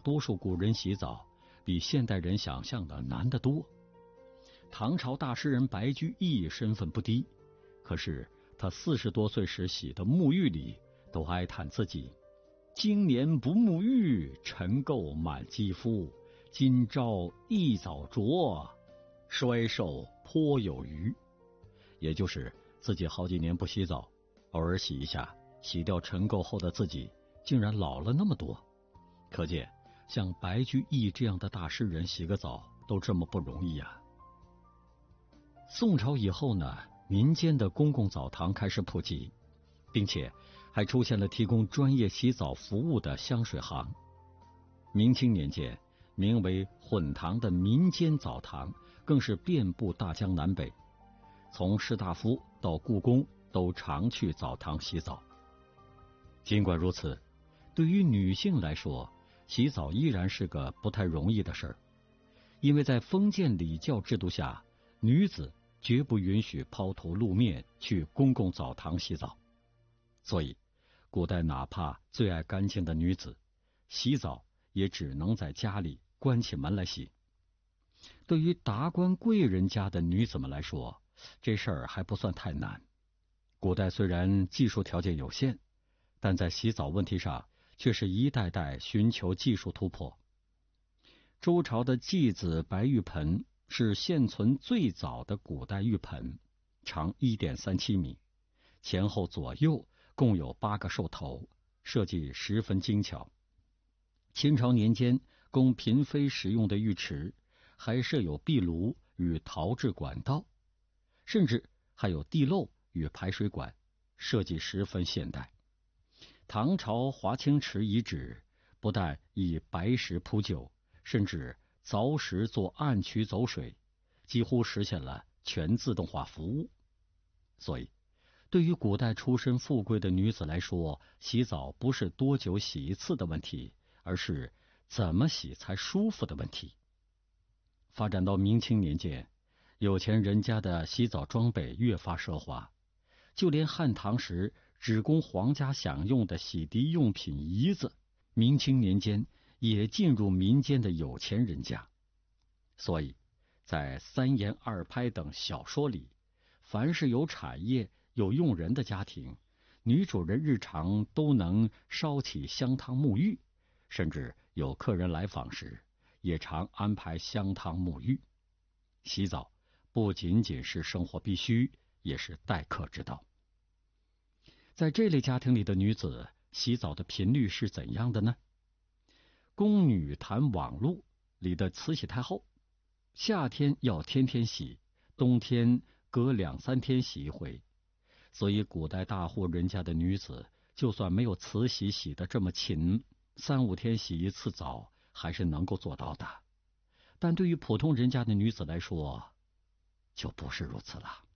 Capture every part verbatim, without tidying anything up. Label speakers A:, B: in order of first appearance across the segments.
A: 多数古人洗澡比现代人想象的难得多。唐朝大诗人白居易身份不低，可是他四十多岁时洗的沐浴里都哀叹自己经年不沐浴，尘垢满肌肤，今朝一早着，衰瘦颇有余。也就是自己好几年不洗澡，偶尔洗一下，洗掉尘垢后的自己竟然老了那么多。可见像白居易这样的大诗人洗个澡都这么不容易啊。宋朝以后呢，民间的公共澡堂开始普及，并且还出现了提供专业洗澡服务的香水行。明清年间，名为混堂的民间澡堂更是遍布大江南北，从士大夫到故宫都常去澡堂洗澡。尽管如此，对于女性来说，洗澡依然是个不太容易的事儿，因为在封建礼教制度下，女子绝不允许抛头露面去公共澡堂洗澡。所以古代哪怕最爱干净的女子，洗澡也只能在家里关起门来洗。对于达官贵人家的女子们来说，这事儿还不算太难。古代虽然技术条件有限，但在洗澡问题上却是一代代寻求技术突破。周朝的祭子白玉盆是现存最早的古代浴盆，长 一点三七米，前后左右共有八个兽头，设计十分精巧。清朝年间供嫔妃使用的浴池还设有壁炉与陶制管道，甚至还有地漏与排水管，设计十分现代。唐朝华清池遗址不但以白石铺就，甚至凿石做暗渠走水，几乎实现了全自动化服务。所以对于古代出身富贵的女子来说，洗澡不是多久洗一次的问题，而是怎么洗才舒服的问题。发展到明清年间，有钱人家的洗澡装备越发奢华，就连汉唐时只供皇家享用的洗涤用品仪子，明清年间也进入民间的有钱人家。所以在三言二拍等小说里，凡是有产业有用人的家庭，女主人日常都能烧起香汤沐浴，甚至有客人来访时也常安排香汤沐浴。洗澡不仅仅是生活必须，也是待客之道。在这类家庭里的女子洗澡的频率是怎样的呢？宫女谈网录里的慈禧太后，夏天要天天洗，冬天隔两三天洗一回。所以古代大户人家的女子，就算没有慈禧洗得这么勤，三五天洗一次澡还是能够做到的。但对于普通人家的女子来说，就不是如此了。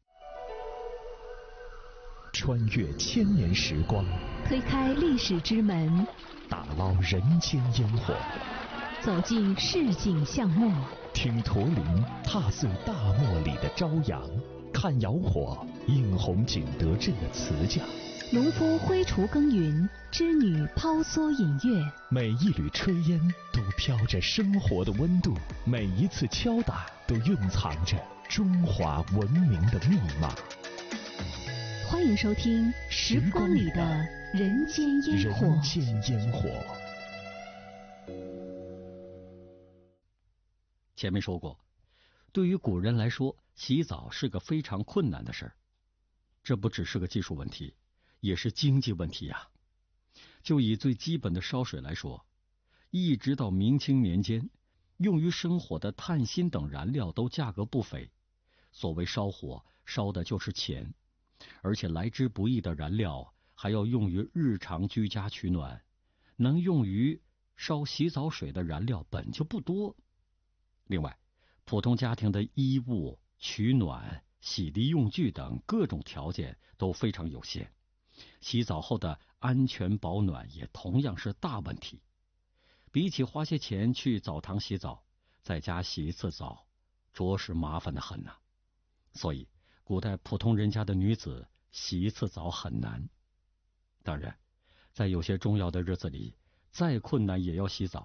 B: 穿越千年时光，
C: 推开历史之门，
B: 打捞人间烟火，
C: 走进市井巷陌，
B: 听驼铃踏碎大漠里的朝阳，看窑火映红景德镇的瓷匠，
C: 农夫挥锄耕耘，织女抛梭引乐，
B: 每一缕炊烟都飘着生活的温度，每一次敲打都蕴藏着中华文明的密码。
C: 欢迎收听《时光里的人间烟火》。
B: 人间烟火。
A: 前面说过，对于古人来说，洗澡是个非常困难的事儿。这不只是个技术问题，也是经济问题呀。就以最基本的烧水来说，一直到明清年间，用于生火的炭芯等燃料都价格不菲。所谓烧火，烧的就是钱，而且来之不易的燃料还要用于日常居家取暖，能用于烧洗澡水的燃料本就不多。另外，普通家庭的衣物、取暖、洗涤用具等各种条件都非常有限，洗澡后的安全保暖也同样是大问题。比起花些钱去澡堂洗澡，在家洗一次澡着实麻烦得很呐、啊。所以古代普通人家的女子洗一次澡很难。当然，在有些重要的日子里，再困难也要洗澡。